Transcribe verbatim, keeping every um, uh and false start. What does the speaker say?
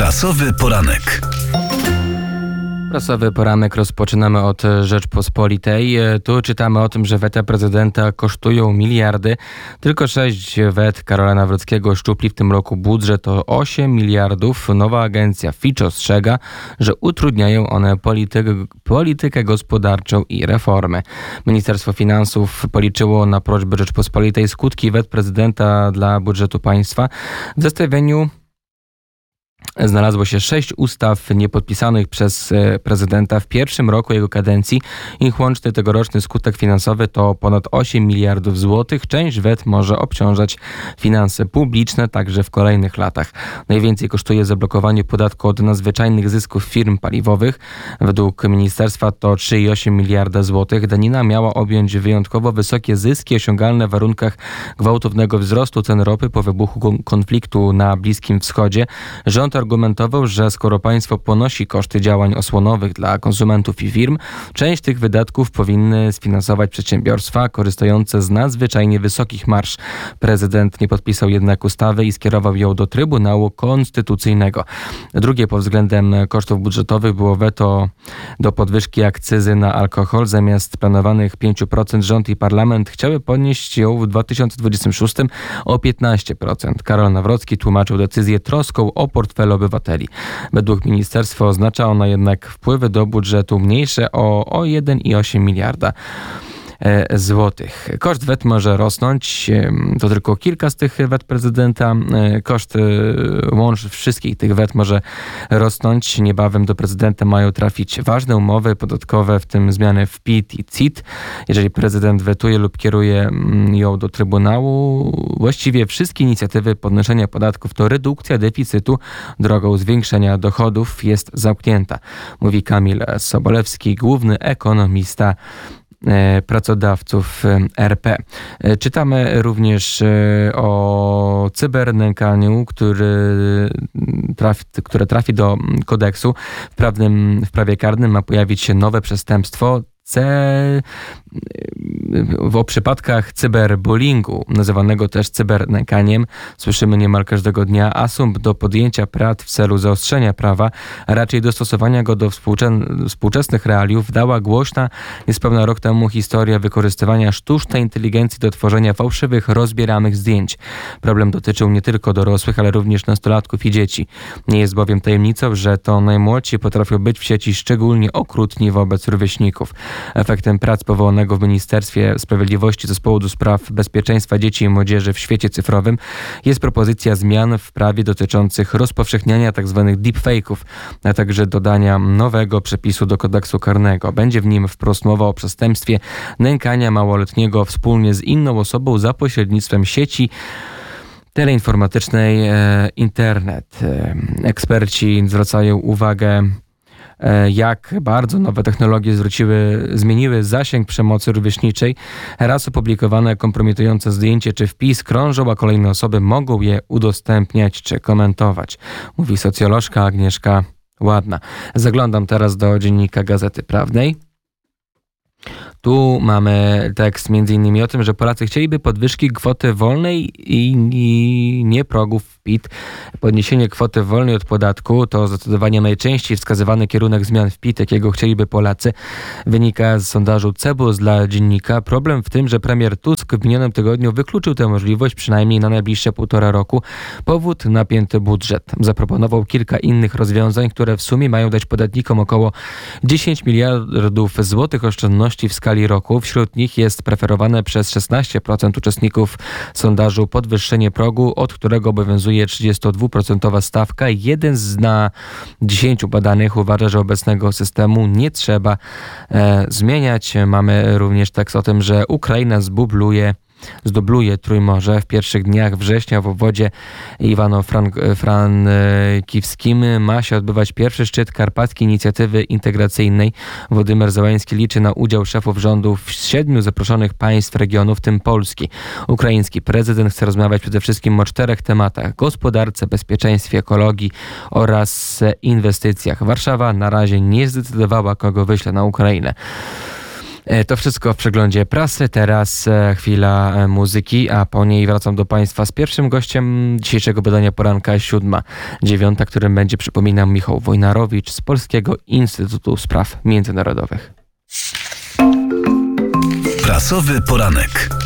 Prasowy poranek. Prasowy poranek rozpoczynamy od Rzeczpospolitej. Tu czytamy o tym, że weta prezydenta kosztują miliardy. Tylko sześć wet Karola Nawrockiego szczupli w tym roku budżet o osiem miliardów. Nowa agencja Fitch ostrzega, że utrudniają one politykę, politykę gospodarczą i reformy. Ministerstwo Finansów policzyło na prośbę Rzeczpospolitej skutki wet prezydenta dla budżetu państwa. W zestawieniu znalazło się sześć ustaw niepodpisanych przez prezydenta w pierwszym roku jego kadencji. Ich łączny tegoroczny skutek finansowy to ponad osiem miliardów złotych. Część wet może obciążać finanse publiczne także w kolejnych latach. Najwięcej kosztuje zablokowanie podatku od nadzwyczajnych zysków firm paliwowych. Według ministerstwa to trzy przecinek osiem miliarda złotych. Danina miała objąć wyjątkowo wysokie zyski osiągalne w warunkach gwałtownego wzrostu cen ropy po wybuchu konfliktu na Bliskim Wschodzie. Rząd argumentował, że skoro państwo ponosi koszty działań osłonowych dla konsumentów i firm, część tych wydatków powinny sfinansować przedsiębiorstwa korzystające z nadzwyczajnie wysokich marż. Prezydent nie podpisał jednak ustawy i skierował ją do Trybunału Konstytucyjnego. Drugie pod względem kosztów budżetowych było weto do podwyżki akcyzy na alkohol. Zamiast planowanych pięć procent rząd i parlament chciały podnieść ją w dwa tysiące dwudziestym szóstym o piętnaście procent. Karol Nawrocki tłumaczył decyzję troską o portfel obywateli. Według ministerstwa oznacza ona jednak wpływy do budżetu mniejsze o, o jeden przecinek osiem miliarda złotych. Koszt wet może rosnąć. To tylko kilka z tych wet prezydenta. Koszt łącz wszystkich tych wet może rosnąć. Niebawem do prezydenta mają trafić ważne umowy podatkowe, w tym zmiany w P I T i C I T. Jeżeli prezydent wetuje lub kieruje ją do Trybunału, właściwie wszystkie inicjatywy podnoszenia podatków to redukcja deficytu drogą zwiększenia dochodów jest zamknięta, mówi Kamil Sobolewski, główny ekonomista pracodawców R P. Czytamy również o cybernękaniu, który trafi, które trafi do kodeksu. W, prawnym, w prawie karnym ma pojawić się nowe przestępstwo. C... O przypadkach cyberbullyingu, nazywanego też cybernękaniem, słyszymy niemal każdego dnia. Asumpt do podjęcia prac w celu zaostrzenia prawa, a raczej dostosowania go do współczes- współczesnych realiów, dała głośna niespełna rok temu historia wykorzystywania sztucznej inteligencji do tworzenia fałszywych, rozbieranych zdjęć. Problem dotyczył nie tylko dorosłych, ale również nastolatków i dzieci. Nie jest bowiem tajemnicą, że to najmłodsi potrafią być w sieci szczególnie okrutni wobec rówieśników. Efektem prac powołanego w Ministerstwie Sprawiedliwości Zespołu do Spraw Bezpieczeństwa Dzieci i Młodzieży w świecie cyfrowym jest propozycja zmian w prawie dotyczących rozpowszechniania tzw. deepfake'ów, a także dodania nowego przepisu do kodeksu karnego. Będzie w nim wprost mowa o przestępstwie nękania małoletniego wspólnie z inną osobą za pośrednictwem sieci teleinformatycznej e, internet. E, eksperci zwracają uwagę, jak bardzo nowe technologie zwróciły, zmieniły zasięg przemocy rówieśniczej. Raz opublikowane kompromitujące zdjęcie czy wpis krążą, a kolejne osoby mogą je udostępniać czy komentować, mówi socjolożka Agnieszka Ładna. Zaglądam teraz do dziennika Gazety Prawnej. Tu mamy tekst między innymi o tym, że Polacy chcieliby podwyżki kwoty wolnej i nie progów P I T. Podniesienie kwoty wolnej od podatku to zdecydowanie najczęściej wskazywany kierunek zmian w P I T, jakiego chcieliby Polacy. Wynika z sondażu Cebus dla Dziennika. Problem w tym, że premier Tusk w minionym tygodniu wykluczył tę możliwość przynajmniej na najbliższe półtora roku. Powód: napięty budżet. Zaproponował kilka innych rozwiązań, które w sumie mają dać podatnikom około dziesięć miliardów złotych oszczędności w skali roku. Wśród nich jest preferowane przez szesnaście procent uczestników sondażu podwyższenie progu, od którego obowiązuje trzydziestodwuprocentowa stawka. Jeden z na dziesięciu badanych uważa, że obecnego systemu nie trzeba e, zmieniać. Mamy również tekst o tym, że Ukraina zbubluje zdubluje Trójmorze. W pierwszych dniach września w obwodzie Iwano-Frankiwskim ma się odbywać pierwszy szczyt Karpackiej Inicjatywy Integracyjnej. Władimir Zełański liczy na udział szefów rządów z siedmiu zaproszonych państw regionu, w tym Polski. Ukraiński prezydent chce rozmawiać przede wszystkim o czterech tematach: gospodarce, bezpieczeństwie, ekologii oraz inwestycjach. Warszawa na razie nie zdecydowała, kogo wyśle na Ukrainę. To wszystko w przeglądzie prasy. Teraz chwila muzyki, a po niej wracam do Państwa z pierwszym gościem dzisiejszego wydania poranka siódma dziewiąta, którym będzie, przypominam, Michał Wojnarowicz z Polskiego Instytutu Spraw Międzynarodowych. Prasowy poranek.